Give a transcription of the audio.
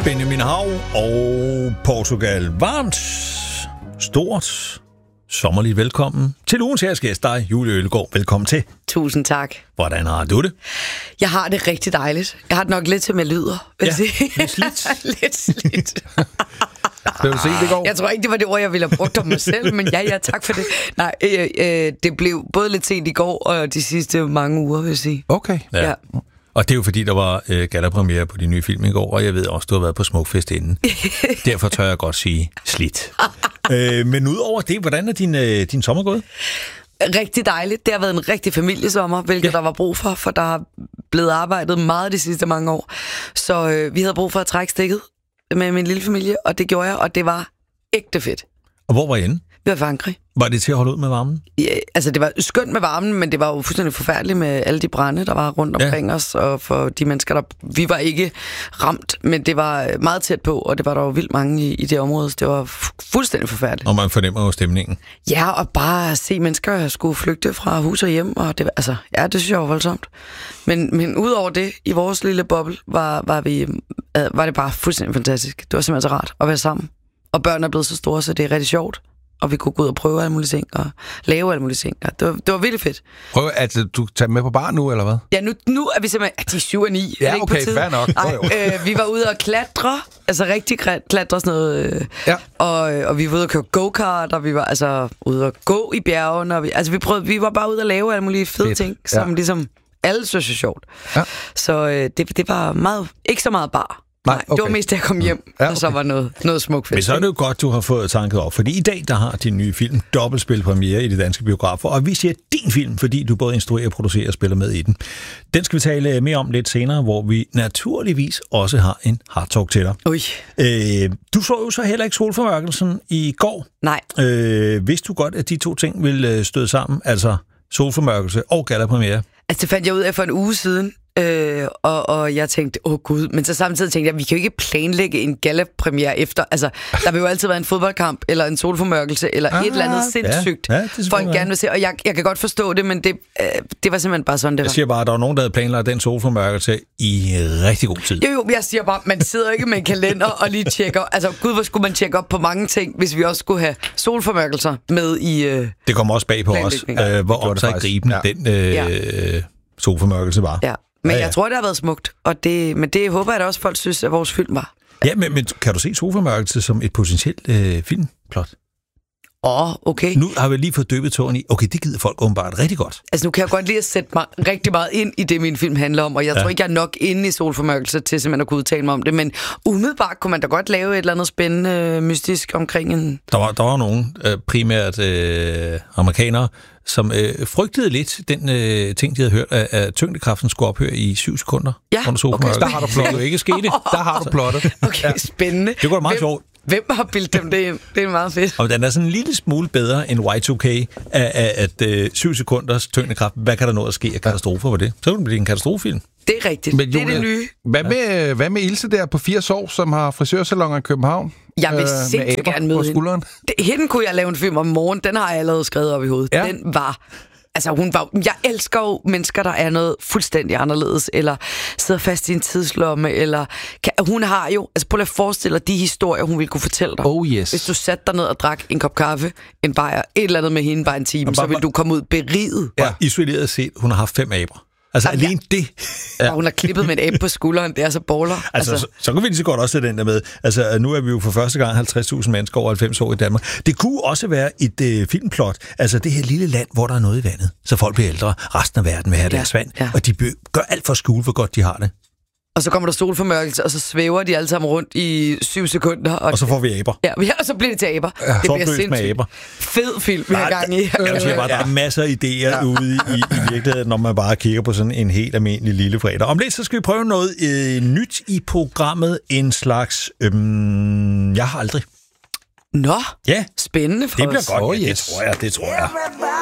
Benjamin Hav og Portugal. Varmt, stort, sommerligt velkommen til ugens herskæst, dig, Julie Ølgaard. Velkommen til. Tusind tak. Hvordan har du det? Jeg har det rigtig dejligt. Jeg har det nok lidt til med lyder, vil jeg sige. Lidt slidt. Lidt slidt. Vil du se det går? Jeg tror ikke, det var det ord, jeg ville have brugt om mig selv, men ja, tak for det. Nej, det blev både lidt sent i går og de sidste mange uger, vil jeg sige. Okay. Ja. Og det er jo fordi, der var gallapremiere på de nye film i går, og jeg ved også, du har været på Smukfest inden. Derfor tør jeg godt sige slidt. Men udover det, hvordan er din sommer gået? Rigtig dejligt. Det har været en rigtig familiesommer, hvilket der var brug for der har blevet arbejdet meget de sidste mange år. Så vi havde brug for at trække stikket med min lille familie, og det gjorde jeg, og det var ægte fedt. Og hvor var I henne? Vi var i Frankrig. Var det til at holde ud med varmen? Ja, altså det var skønt med varmen, men det var jo fuldstændig forfærdeligt med alle de brande, der var rundt omkring os, og for de mennesker, vi var ikke ramt, men det var meget tæt på, og det var der jo vildt mange i det område, så det var fuldstændig forfærdeligt. Og man fornemmer jo stemningen. Ja, og bare at se mennesker skulle flygte fra hus og hjem, og det, altså, ja, det synes jeg var voldsomt. Men udover det, i vores lille boble, var det bare fuldstændig fantastisk. Det var simpelthen så rart at være sammen. Og børn er blevet så store, så det er rigtig sjovt. Og vi kunne gå ud og prøve alle mulige ting, og lave alle mulige ting. Det var virkelig fedt. Prøv, at du tager med på bar nu, eller hvad? Ja, nu er vi simpelthen... de er 7 og 9. Ja, okay, fair nok. Nej, vi var ude og klatre. Altså rigtig klatre sådan noget. Ja. Og vi var ude og køre go-kart, og vi var altså ude og gå i bjergene. Og vi var bare ude og lave alle mulige fede ting, som ligesom alle synes er sjovt. Ja. Så det var meget... Ikke så meget bar. Nej, okay. Det var mest, da jeg kom hjem, og så var noget smukt fest. Men så er det jo godt, du har fået tanket op, fordi i dag, der har din nye film dobbeltspil premiere i de danske biografer, og vi siger din film, fordi du både instruerer, producerer og spiller med i den. Den skal vi tale mere om lidt senere, hvor vi naturligvis også har en hard talk til dig. Du så jo så heller ikke Solformørkelsen i går. Nej. Vidste du godt, at de to ting ville støde sammen, altså Solformørkelse og gallapremiere? Altså, det fandt jeg ud af for en uge siden. Og jeg tænkte, gud, men så samtidig tænkte jeg, vi kan jo ikke planlægge en gallapremiere efter, altså, der vil jo altid være en fodboldkamp, eller en solformørkelse, eller et eller andet sindssygt, folk gerne vil se, og jeg kan godt forstå det, men det var simpelthen bare sådan, det var. Jeg siger bare, at der var nogen, der havde planlagt den solformørkelse i rigtig god tid. Jo, jeg siger bare, man sidder ikke med en kalender og lige tjekker, altså, gud, hvor skulle man tjekke op på mange ting, hvis vi også skulle have solformørkelser med i det kommer også bag på os, hvor opsaggribende den solformørkelse var. Ja. Men jeg tror, det har været smukt, men det håber jeg da også, folk synes, at vores film var. Ja, men kan du se Solformørkelse som et potentielt filmplot? Okay. Nu har vi lige fået døbet tåren i, okay, det gider folk åbenbart rigtig godt. Altså, nu kan jeg godt lide at sætte mig rigtig meget ind i det, min film handler om, og jeg tror ikke, jeg er nok inde i Solformørkelse til simpelthen at kunne udtale mig om det, men umiddelbart kunne man da godt lave et eller andet spændende, mystisk omkring en... Der var nogen, primært amerikanere, som frygtede lidt den ting, de havde hørt, at tyngdekraften skulle ophøre i 7 sekunder. Ja, okay. Der har du plottet. Det jo ikke skete. Der har du plottet. Okay, spændende. Det går meget sjovt. Hvem har bildt dem det ind? Det er meget fedt. Og den er sådan en lille smule bedre end Y2K, at 7 sekunders tyngdekraft, hvad kan der nå at ske af katastrofer for det? Så kan det blive en katastrofefilm. Det er rigtigt. Men, det er det nye. Hvad med Ilse der på 80 år, som har frisørsalonger i København? Jeg vil sindssygt gerne møde hende. Hende kunne jeg lave en film om morgen. Den har jeg allerede skrevet op i hovedet. Ja. Den var... Altså, jeg elsker jo mennesker, der er noget fuldstændig anderledes, eller sidder fast i en tidslomme, eller... Hun har jo... Altså, prøv at forestille dig de historier, hun ville kunne fortælle dig. Oh yes. Hvis du satte dig ned og drak en kop kaffe, en bajer, et eller andet med hende bare en time, så ville du komme ud beriget. Ja, isoleret set, hun har haft 5 aber. Altså alene det. Ja. Og hun har klippet med en abe på skulderen, det er så baller. Altså. Så kan vi lige så godt også sætte den der med. Altså nu er vi jo for første gang 50.000 mennesker over 90 år i Danmark. Det kunne også være et filmplot. Altså det her lille land, hvor der er noget i vandet. Så folk bliver ældre, resten af verden vil have deres vand. Ja. Og de gør alt for at skjule, hvor godt de har det. Og så kommer der solformørkelse, og så svæver de alle sammen rundt i 7 sekunder. Og så får vi aber. Ja, og så bliver det til aber. Ja. Det bliver sindssygt. Fed film, vi har gang i. Jeg siger bare, der er masser af idéer ude i virkeligheden, når man bare kigger på sådan en helt almindelig lille fredag. Om lidt, så skal vi prøve noget nyt i programmet. En slags... jeg har aldrig. Nå, ja. Spændende for det bliver os. godt, ja, det tror jeg.